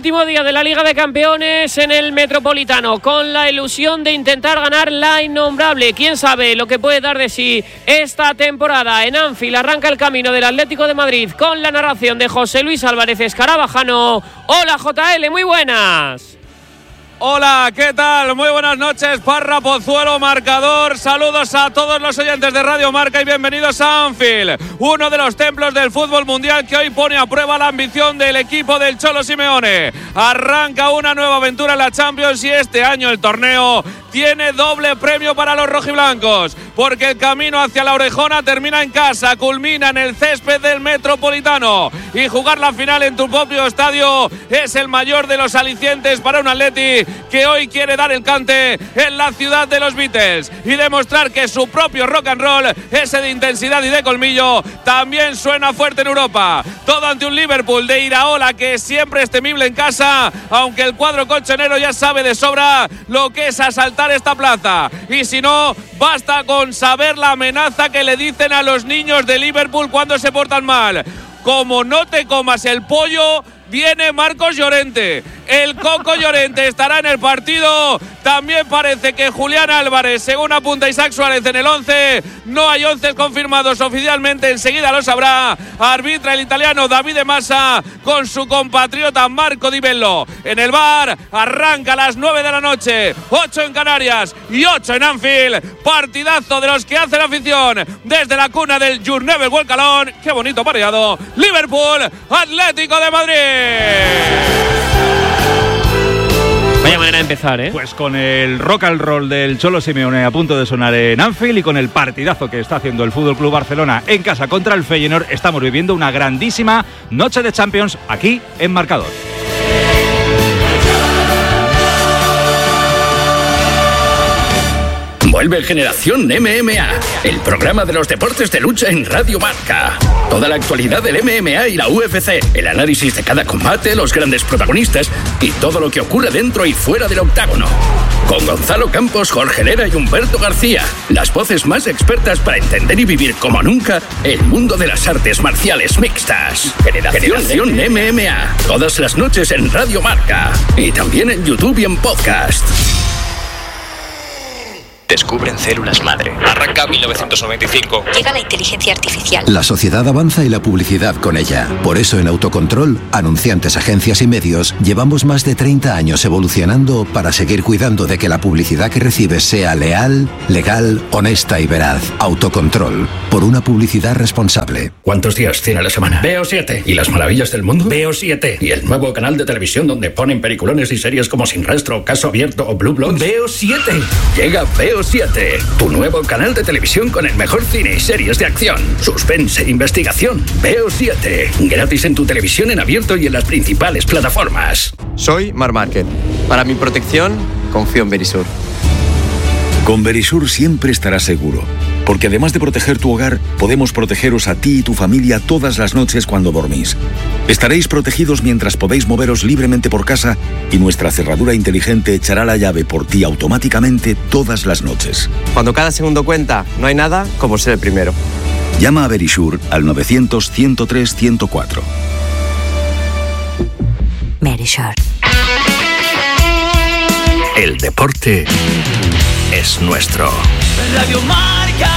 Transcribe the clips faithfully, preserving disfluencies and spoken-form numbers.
último día de la Liga de Campeones en el Metropolitano, con la ilusión de intentar ganar la innombrable. Quién sabe lo que puede dar de sí esta temporada. En Anfield arranca el camino del Atlético de Madrid con la narración de José Luis Álvarez Escarabajano. Hola J L, muy buenas. Hola, ¿qué tal? Muy buenas noches, Parra Pozuelo, marcador. Saludos a todos los oyentes de Radio Marca y bienvenidos a Anfield, uno de los templos del fútbol mundial que hoy pone a prueba la ambición del equipo del Cholo Simeone. Arranca una nueva aventura en la Champions y este año el torneo tiene doble premio para los rojiblancos, porque el camino hacia la Orejona termina en casa, culmina en el césped del Metropolitano, y jugar la final en tu propio estadio es el mayor de los alicientes para un Atleti que hoy quiere dar el cante en la ciudad de los Beatles y demostrar que su propio rock and roll, ese de intensidad y de colmillo, también suena fuerte en Europa. Todo ante un Liverpool de Iraola que siempre es temible en casa, aunque el cuadro colchonero ya sabe de sobra lo que es asaltar esta plaza, y si no, basta con saber la amenaza que le dicen a los niños de Liverpool cuando se portan mal. Como no te comas el pollo, viene Marcos Llorente. El Coco Llorente estará en el partido. También parece que Julián Álvarez, según apunta Isaac Suárez en el once. No hay once confirmados oficialmente, enseguida lo sabrá. Arbitra el italiano Davide Massa con su compatriota Marco Di Bello. En el V A R arranca a las nueve de la noche, ocho en Canarias y ocho en Anfield. Partidazo de los que hacen afición desde la cuna del Journebel Volcalón. Qué bonito pareado. Liverpool, Atlético de Madrid. Vaya manera de empezar, ¿eh? Pues con el rock and roll del Cholo Simeone a punto de sonar en Anfield y con el partidazo que está haciendo el F C Barcelona en casa contra el Feyenoord, estamos viviendo una grandísima noche de Champions aquí en Marcador. Vuelve Generación M M A, el programa de los deportes de lucha en Radio Marca. Toda la actualidad del M M A y la U F C, el análisis de cada combate, los grandes protagonistas y todo lo que ocurre dentro y fuera del octágono. Con Gonzalo Campos, Jorge Lera y Humberto García, las voces más expertas para entender y vivir como nunca el mundo de las artes marciales mixtas. Generación, Generación M M A, todas las noches en Radio Marca y también en YouTube y en podcast. Descubren células madre. Arranca mil novecientos noventa y cinco. Llega la inteligencia artificial. La sociedad avanza y la publicidad con ella. Por eso en Autocontrol, anunciantes, agencias y medios, llevamos más de treinta años evolucionando para seguir cuidando de que la publicidad que recibes sea leal, legal, honesta y veraz. Autocontrol, por una publicidad responsable. ¿Cuántos días tiene la semana? Veo siete. ¿Y las maravillas del mundo? Veo siete. ¿Y el nuevo canal de televisión donde ponen peliculones y series como Sin Rastro, Caso Abierto o Blue Bloods? Veo siete. Llega Veo siete, tu nuevo canal de televisión con el mejor cine y series de acción, suspense e investigación. Veo siete, gratis en tu televisión en abierto y en las principales plataformas. Soy Mar Márquez. Para mi protección, confío en Verisur. Con Verisur siempre estarás seguro, porque además de proteger tu hogar, podemos protegeros a ti y tu familia todas las noches cuando dormís. Estaréis protegidos mientras podéis moveros libremente por casa y nuestra cerradura inteligente echará la llave por ti automáticamente todas las noches. Cuando cada segundo cuenta, no hay nada como ser el primero. Llama a Verisur al novecientos, ciento tres, ciento cuatro. Verisur. El deporte es nuestro. Radio Marca.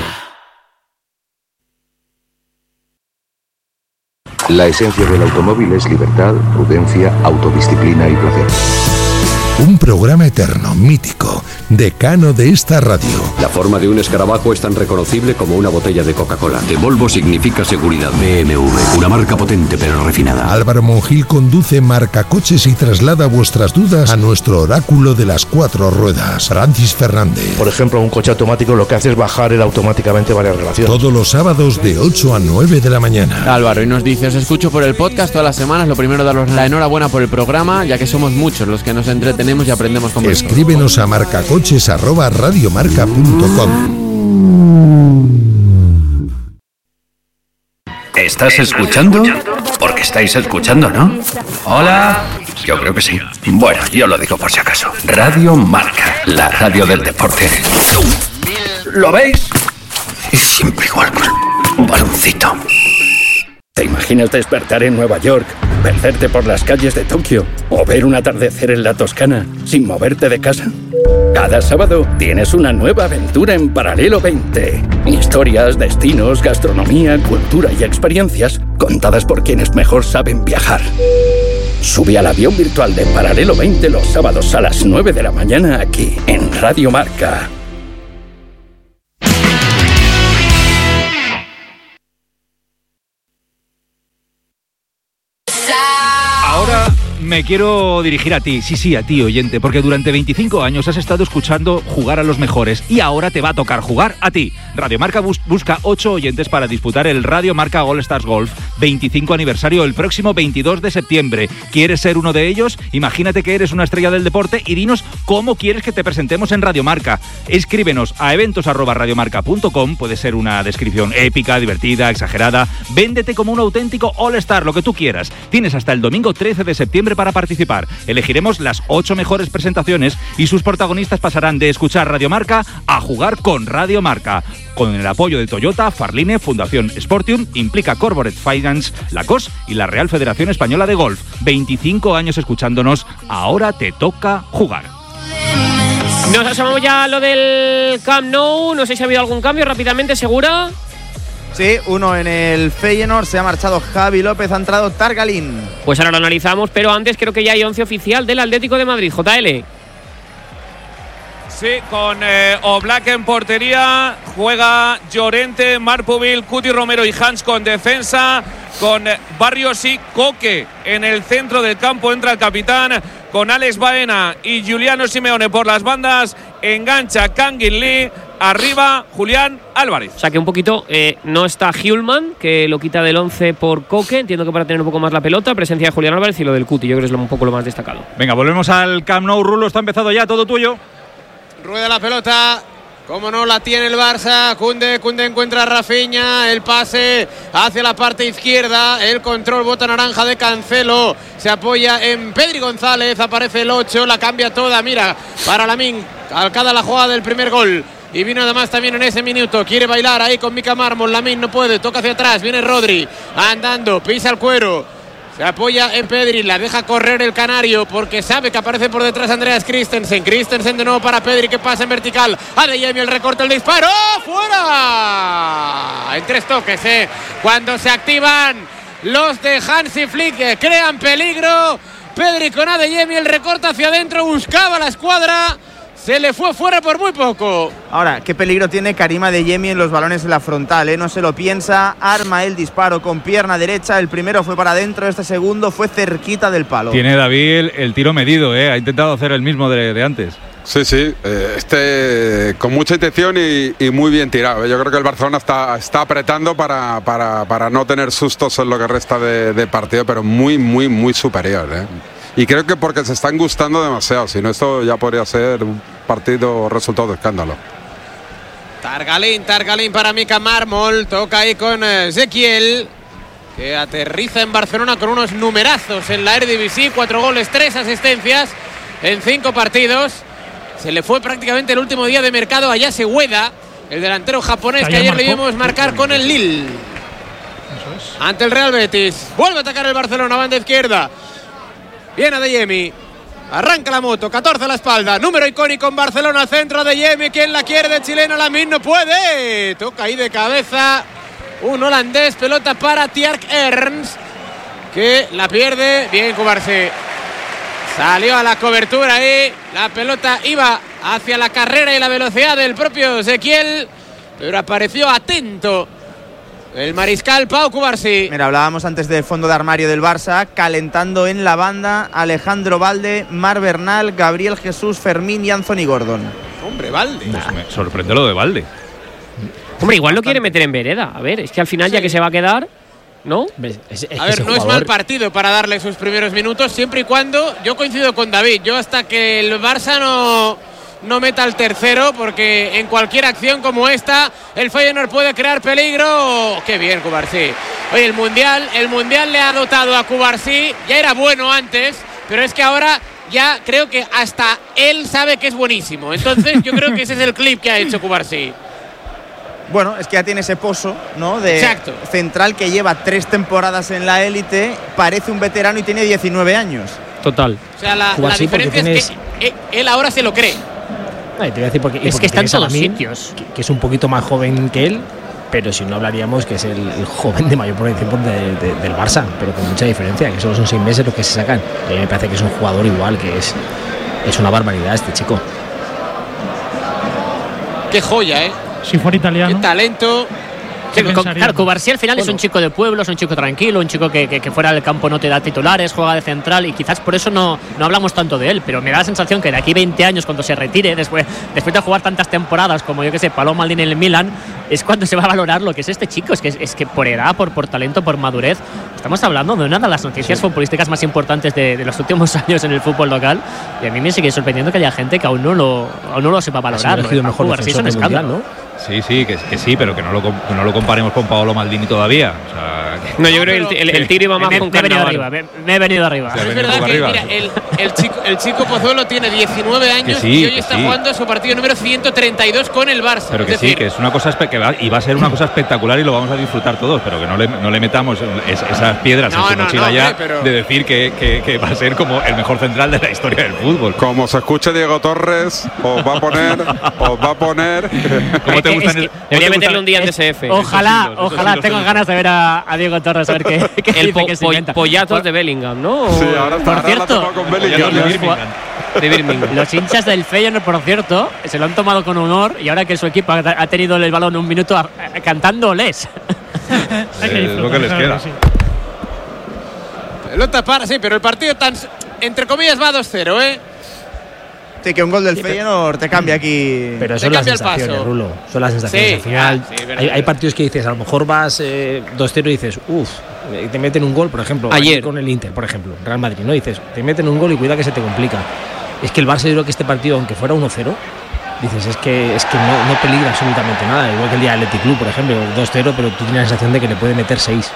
La esencia del automóvil es libertad, prudencia, autodisciplina y placer. Un programa eterno, mítico, decano de esta radio. La forma de un escarabajo es tan reconocible como una botella de Coca-Cola. De Volvo significa seguridad. B M W, una marca potente pero refinada. Álvaro Monjil conduce Marcacoches y traslada vuestras dudas a nuestro oráculo de las cuatro ruedas, Francis Fernández. Por ejemplo, un coche automático lo que hace es bajar él automáticamente varias relaciones. Todos los sábados de ocho a nueve de la mañana. Álvaro, y nos dice, os escucho por el podcast todas las semanas. Lo primero, daros la enhorabuena por el programa, ya que somos muchos los que nos entretenemos y aprendemos con vosotros. Escríbenos a marcacoches arroba radiomarca punto com. ¿Estás escuchando? Porque estáis escuchando, ¿no? Hola. Yo creo que sí. Bueno, yo lo digo por si acaso. Radio Marca, la radio del deporte. ¿Lo veis? Y siempre igual con un baloncito. ¿Te imaginas despertar en Nueva York, perderte por las calles de Tokio o ver un atardecer en la Toscana sin moverte de casa? Cada sábado tienes una nueva aventura en Paralelo veinte. Historias, destinos, gastronomía, cultura y experiencias contadas por quienes mejor saben viajar. Sube al avión virtual de Paralelo veinte los sábados a las nueve de la mañana aquí, en Radio Marca. Ahora me quiero dirigir a ti, sí, sí, a ti, oyente, porque durante veinticinco años has estado escuchando jugar a los mejores y ahora te va a tocar jugar a ti. Radio Marca bus- busca ocho oyentes para disputar el Radio Marca All Stars Golf veinticinco aniversario el próximo veintidós de septiembre. ¿Quieres ser uno de ellos? Imagínate que eres una estrella del deporte y dinos cómo quieres que te presentemos en Radio Marca. Escríbenos a eventos arroba radiomarca punto com, puede ser una descripción épica, divertida, exagerada. Véndete como un auténtico All Star, lo que tú quieras. Tienes hasta el domingo trece de septiembre para participar. Elegiremos las ocho mejores presentaciones y sus protagonistas pasarán de escuchar Radio Marca a jugar con Radio Marca. Con el apoyo de Toyota, Farline, Fundación Sportium, Implica Corporate Finance, La C O S y la Real Federación Española de Golf. veinticinco años escuchándonos, ahora te toca jugar. Nos asomamos ya a lo del Camp Nou. No sé si ha habido algún cambio rápidamente, ¿segura? Sí, uno en el Feyenoord, se ha marchado Javi López, ha entrado Targalín. Pues ahora lo analizamos, pero antes creo que ya hay once oficial del Atlético de Madrid, J L. Sí, con eh, Oblak en portería, juega Llorente, Marpovil, Cuti Romero y Hans con defensa, con eh, Barrios y Coque en el centro del campo, entra el capitán, con Alex Baena y Giuliano Simeone por las bandas, engancha Kangin Lee, arriba Julián Álvarez. O sea que un poquito eh, no está Hjulman, que lo quita del once por Coque, entiendo que para tener un poco más la pelota, presencia de Julián Álvarez y lo del Cuti, yo creo que es lo, un poco lo más destacado. Venga, volvemos al Camp Nou. Rulo, está empezado ya, todo tuyo. Rueda la pelota, como no la tiene el Barça. Koundé, Koundé encuentra a Rafinha, el pase hacia la parte izquierda, el control, bota naranja de Cancelo, se apoya en Pedri González, aparece el ocho, la cambia toda, mira, para Lamine, calcada la jugada del primer gol. Y vino además también en ese minuto, quiere bailar ahí con Mika Mármol, Lamine no puede, toca hacia atrás, viene Rodri, andando, pisa el cuero. Se apoya en Pedri, la deja correr el canario porque sabe que aparece por detrás Andreas Christensen. Christensen de nuevo para Pedri, que pasa en vertical. Adeyemi, el recorte, el disparo. ¡Fuera! En tres toques, ¿eh? Cuando se activan los de Hansi Flick, crean peligro. Pedri con Adeyemi, el recorte hacia adentro, buscaba la escuadra. Se le fue fuera por muy poco. Ahora, qué peligro tiene Karim Adeyemi en los balones de la frontal, ¿eh? No se lo piensa, arma el disparo con pierna derecha. El primero fue para adentro, este segundo fue cerquita del palo. Tiene David el, el tiro medido, ¿eh? Ha intentado hacer el mismo de, de antes. Sí, sí, eh, este con mucha intención y, y muy bien tirado. Yo creo que el Barcelona está, está apretando para, para, para no tener sustos en lo que resta de, de partido, pero muy, muy, muy superior, ¿eh? Y creo que porque se están gustando demasiado, si no esto ya podría ser un partido resultado de escándalo. Targalín, Targalín para Mika Mármol, toca ahí con Ezequiel, que aterriza en Barcelona con unos numerazos en la Eredivisie, cuatro goles, tres asistencias en cinco partidos. Se le fue prácticamente el último día de mercado a Yase Ueda, el delantero japonés que ayer le vimos marcar con el Lille. Ante el Real Betis, vuelve a atacar el Barcelona, banda izquierda. Viene Adeyemi, arranca la moto, catorce a la espalda, número icónico en Barcelona, al centro Adeyemi, quien la quiere de chileno, Lamine no puede, toca ahí de cabeza un holandés, pelota para Tjerk Ernst, que la pierde, bien Cubarsí, salió a la cobertura ahí, la pelota iba hacia la carrera y la velocidad del propio Ezequiel, pero apareció atento el mariscal Pau Cubarsí. Mira, hablábamos antes del fondo de armario del Barça, calentando en la banda Alejandro Valde, Mar Bernal, Gabriel Jesús, Fermín y Anthony Gordon. Hombre, Valde. Nah. Me sorprende lo de Valde. Hombre, igual lo quiere meter en vereda. A ver, es que al final, sí, ya que se va a quedar, ¿no? Es, es, a ver, no jugador... es mal partido para darle sus primeros minutos, siempre y cuando, yo coincido con David, yo hasta que el Barça no... no meta el tercero, porque en cualquier acción como esta el Feyenoord puede crear peligro. Qué bien Cubarsí. Oye, el Mundial, el Mundial le ha dotado a Cubarsí, ya era bueno antes, pero es que ahora ya creo que hasta él sabe que es buenísimo. Entonces yo creo que ese es el clip que ha hecho Cubarsí. Bueno, es que ya tiene ese pozo, ¿no? De Exacto. central que lleva tres temporadas en la élite, parece un veterano y tiene diecinueve años. Total. O sea, la, la diferencia tienes... es que él ahora se lo cree. Ay, te voy a decir porque, es porque que está en todos Lamine, sitios. Que, que es un poquito más joven que él, pero si no hablaríamos que es el, el joven de mayor proyección de, de, del Barça, pero con mucha diferencia, que solo son seis meses los que se sacan. A mí me parece que es un jugador igual, que es, es una barbaridad este chico. Qué joya, ¿eh? Si fuera italiano. Qué talento. Sí, claro, Cubarsí al final bueno. es un chico de pueblo, es un chico tranquilo, un chico que, que, que fuera del campo no te da titulares, juega de central y quizás por eso no, no hablamos tanto de él, pero me da la sensación que de aquí veinte años, cuando se retire, después, después de jugar tantas temporadas como yo que sé, Paloma Maldini en el Milan, es cuando se va a valorar lo que es este chico. Es que, es que por edad, por, por talento, por madurez, estamos hablando de una de las noticias sí. futbolísticas más importantes de, de los últimos años en el fútbol local, y a mí me sigue sorprendiendo que haya gente que aún no lo, aún no lo sepa valorar. Ha sido el mejor Cubarsí es un escándalo, ¿no? Sí, sí, que, que sí, pero que no lo, que no lo comparemos con Paolo Maldini todavía. O sea, que... No, yo creo que el, el, el tiro iba más me, con me he venido Cannavaro. arriba, me, me he venido arriba. O sea, es verdad que, arriba. Mira, el, el, chico, el chico Pozuelo tiene diecinueve años sí, y hoy está sí. jugando su partido número ciento treinta y dos con el Barça. Pero que es decir, sí, que es una cosa espe- que va, y va a ser una cosa espectacular y lo vamos a disfrutar todos, pero que no le, no le metamos es, esas piedras no, en su no, mochila no, ya hombre, pero... de decir que, que, que va a ser como el mejor central de la historia del fútbol. Como se escuche Diego Torres, os va a poner, os va a poner. ¿Cómo te gusta? Debería meterle un día en D S F. Ojalá, hilos, ojalá hilos, tengo hilos. ganas de ver a, a Diego Torres a ver qué, qué el dice po, que se po, inventa. Pollatos de Bellingham, ¿no? Sí, ahora está, por ahora cierto, con Bellingham. De Birmingham. De Birmingham. Los hinchas del Feyenoord, por cierto, se lo han tomado con honor y ahora que su equipo ha, ha tenido el balón un minuto a, a, cantando les. Es lo que les queda. Sí. Pelota para, sí, pero el partido tan entre comillas va dos cero, ¿eh? Sí, que un gol del Feyenoord te cambia aquí. Pero son las sensaciones, Rulo. Son las sensaciones. Sí, al final, ah, sí, hay, hay partidos que dices, a lo mejor vas eh, dos cero y dices, uff, te meten un gol, por ejemplo. Ayer. Con el Inter, por ejemplo, Real Madrid, ¿no? Dices, te meten un gol y cuida que se te complica. Es que el Barça, yo creo que este partido, aunque fuera uno cero, dices, es que, es que no, no peligra absolutamente nada. Igual que el día del Athletic Club, por ejemplo, dos cero, pero tú tienes la sensación de que le puede meter seis.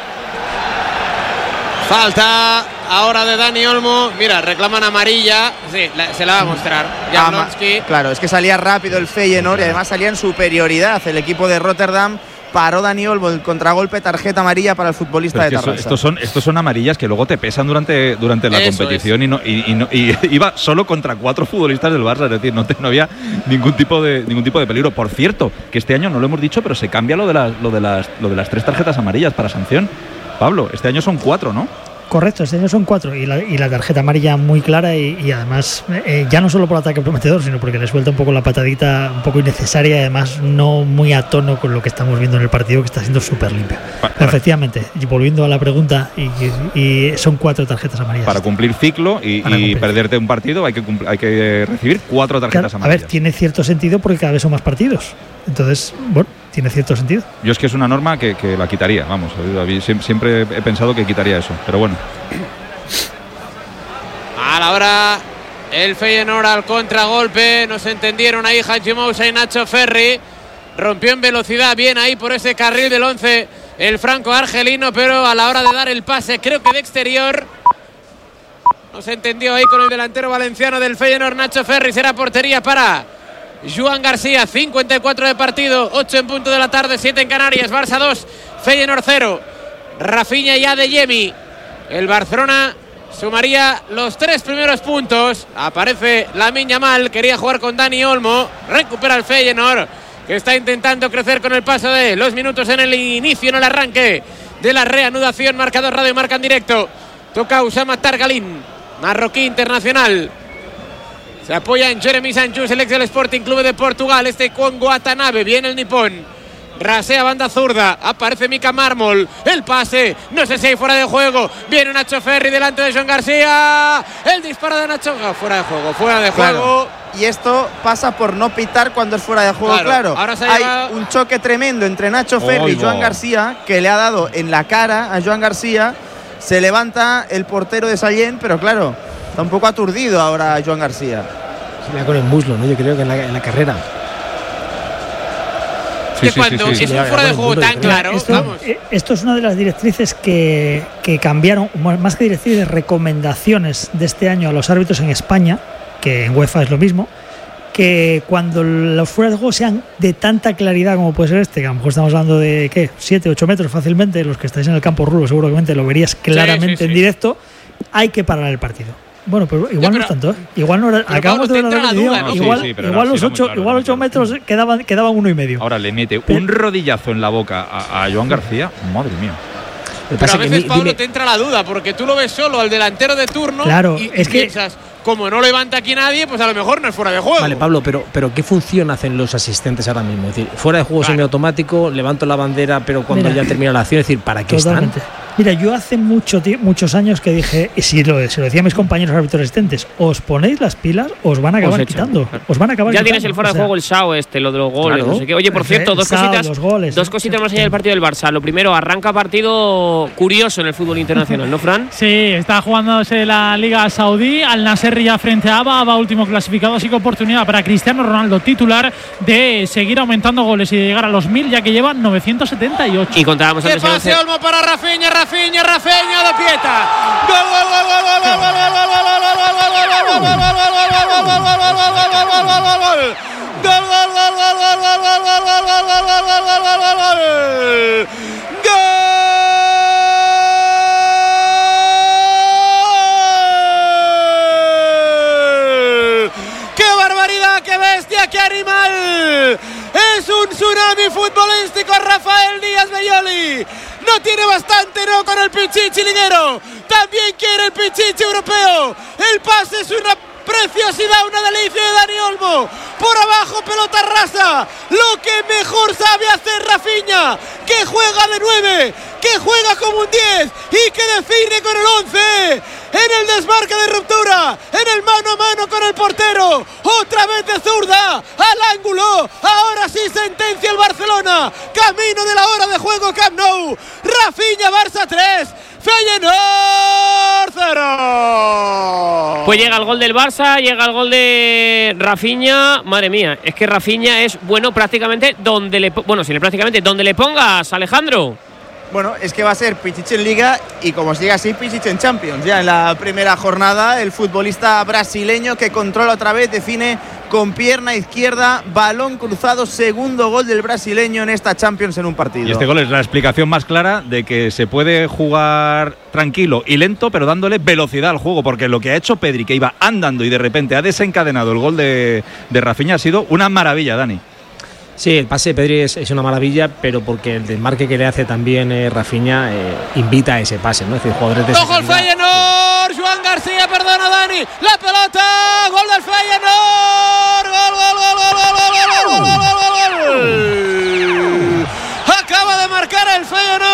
Falta ahora de Dani Olmo. Mira, reclaman amarilla. Sí, la, se la va a mostrar Jablonski. Ah, claro, es que salía rápido el Feyenoord y además salía en superioridad el equipo de Rotterdam. Paró Dani Olmo el contragolpe, tarjeta amarilla para el futbolista de Tarrasa. Estos son, estos son amarillas que luego te pesan durante, durante la Eso competición y, no, y, y, no, y iba solo contra cuatro futbolistas del Barça, es decir, no, te, no había ningún tipo, de, ningún tipo de peligro. Por cierto, que este año no lo hemos dicho, pero se cambia lo de las, lo de las, lo de las tres tarjetas amarillas para sanción. Pablo, este año son cuatro, ¿no? Correcto, este año son cuatro y la, y la tarjeta amarilla muy clara y, y además eh, ya no solo por ataque prometedor, sino porque le suelta un poco la patadita un poco innecesaria y además no muy a tono con lo que estamos viendo en el partido, que está siendo súper limpio. Pero efectivamente, y volviendo a la pregunta, y, y, y son cuatro tarjetas amarillas. Para cumplir ciclo y, y perderte un partido hay que, hay que recibir cuatro tarjetas claro, amarillas. A ver, tiene cierto sentido porque cada vez son más partidos. Entonces, bueno, tiene cierto sentido. Yo es que es una norma que, que la quitaría, vamos, siempre he pensado que quitaría eso, pero bueno. A la hora el Feyenoord al contragolpe, no se entendieron ahí Haji Moussa y Nacho Ferri, rompió en velocidad bien ahí por ese carril del once el franco argelino, pero a la hora de dar el pase creo que de exterior no se entendió ahí con el delantero valenciano del Feyenoord. Nacho Ferri, será portería para Joan García. Cincuenta y cuatro de partido, ocho en punto de la tarde, siete en Canarias. Barça dos, Feyenoord cero. Rafinha y Adeyemi. El Barcelona sumaría los tres primeros puntos. Aparece Lamine Yamal, quería jugar con Dani Olmo, recupera el Feyenoord, que está intentando crecer con el paso de los minutos en el inicio, en el arranque de la reanudación. Marcador Radio Marca en directo. Toca Usama Targalin, marroquí internacional. Se apoya en Jeremy Sanchus, el ex del Sporting Club de Portugal. Este con Watanabe, viene el nipón. Rasea banda zurda, aparece Mika Mármol. El pase, no sé si hay fuera de juego. Viene Nacho Ferri delante de Joan García. El disparo de Nacho, oh, fuera de juego, fuera de claro. juego. Y esto pasa por no pitar cuando es fuera de juego, claro. claro. Ahora se hay lleva... un choque tremendo entre Nacho Ferri oh, y Joan no. García, que le ha dado en la cara a Joan García. Se levanta el portero de Sallent, pero claro, está un poco aturdido ahora Joan García. Se le da con el muslo, ¿no? Yo creo que en la, en la carrera. Sí, sí, cuando sí, sí, es sí. un fuera de juego tan claro, esto, vamos. Esto es una de las directrices que, que cambiaron, más que directrices, recomendaciones de este año a los árbitros en España, que en UEFA es lo mismo, que cuando los fuera de juego sean de tanta claridad como puede ser este, que a lo mejor estamos hablando de, ¿qué? siete, ocho metros fácilmente, los que estáis en el campo rulo seguramente lo verías claramente sí, sí, sí. en directo, hay que parar el partido. Bueno, pero igual no, no es tanto, ¿eh? Igual no era, acabamos de ver la repetición, no, igual, sí, sí, igual los ocho, claro, igual ocho metros quedaban, quedaban uno y medio. Ahora le mete pero, un rodillazo en la boca a, a Joan García, madre mía. Pero a veces, Pablo, dime, te entra la duda, porque tú lo ves solo al delantero de turno claro, y, es y que, piensas, como no levanta aquí nadie, pues a lo mejor no es fuera de juego. Vale, Pablo, pero, pero ¿qué función hacen los asistentes ahora mismo? Es decir, fuera de juego claro. semiautomático, levanto la bandera, pero cuando Mira, ya termina la acción, es decir, ¿para qué totalmente. están? Mira, yo hace mucho muchos años que dije, y si lo, se lo decía a mis compañeros árbitros asistentes, os ponéis las pilas, os van a acabar os quitando. Os van a acabar ya quitando. tienes el fuera o sea, de juego, el S A O este, lo de los goles, claro, no sé qué. Oye, por cierto, dos Sao, cositas, goles, dos cositas más allá del partido del Barça. Lo primero, arranca partido curioso en el fútbol internacional, ¿no, Fran? Sí, está jugándose la Liga Saudí, Al Nasser ya frente a Aba, Aba último clasificado, así que oportunidad para Cristiano Ronaldo, titular, de seguir aumentando goles y de llegar a los mil, ya que llevan novecientos setenta y ocho. Y contábamos antes. ¡Qué pase, Olmo para Rafinha, Rafinha, Rafinha! De Pieta. Gol, gol, gol, gol, gol, gol, gol, gol, gol, ¡qué barbaridad, qué bestia, qué animal! Es un tsunami futbolístico Rafael Díaz Belloli. No tiene bastante, no, con el Pichichi liguero. También quiere el Pichichi europeo. El pase es una preciosidad, una delicia de Dani Olmo. Por abajo, pelota rasa. Lo que mejor sabe hacer Rafinha, que juega de nueve, que juega como un diez y que define con el once. En el desmarque de ruptura, en el mano a mano con el portero. Otra vez de zurda, al ángulo. Ahora sí sentencia el Barcelona. Camino de la hora de juego Camp Nou. Rafinha, Barça tres. Feyenoord cero. Pues llega el gol del Barça, llega el gol de Rafinha. Madre mía, es que Rafinha es bueno prácticamente donde le bueno, si le prácticamente donde le pongas, Alejandro. Bueno, es que va a ser Pichichi en Liga y como sigue así, Pichichi en Champions. Ya en la primera jornada, el futbolista brasileño que controla otra vez, define con pierna izquierda, balón cruzado, segundo gol del brasileño en esta Champions en un partido. Y este gol es la explicación más clara de que se puede jugar tranquilo y lento, pero dándole velocidad al juego, porque lo que ha hecho Pedri, que iba andando y de repente ha desencadenado el gol de, de Rafinha, ha sido una maravilla, Dani. Sí, el pase de Pedri es, es una maravilla, pero porque el desmarque que le hace también eh, Rafinha eh, invita a ese pase, ¿no? Es decir, jugadores de ¡ojo el Feyenoord! Joan García, perdona Dani, la pelota, gol del Feyenoord, gol, gol, gol, gol, gol, gol, gol, gol, gol, gol, gol, gol. Acaba de marcar el Feyenoord.